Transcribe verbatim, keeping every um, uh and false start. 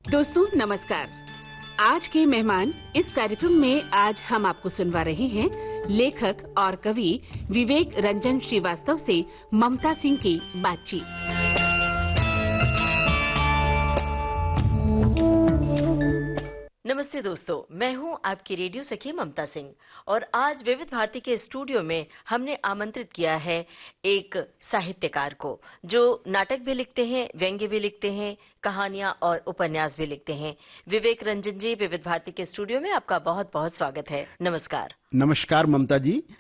दोस्तों नमस्कार। आज के मेहमान इस कार्यक्रम में आज हम आपको सुनवा रहे हैं लेखक और कवि विवेक रंजन श्रीवास्तव से ममता सिंह की बातचीत। नमस्ते दोस्तों, मैं हूं आपकी रेडियो सखी ममता सिंह और आज विविध भारती के स्टूडियो में हमने आमंत्रित किया है एक साहित्यकार को जो नाटक भी लिखते हैं, व्यंग्य भी लिखते हैं, कहानियां और उपन्यास भी लिखते हैं। विवेक रंजन जी, विविध भारती के स्टूडियो में आपका बहुत बहुत स्वागत है। नमस्कार। नमस्कार ममता जी।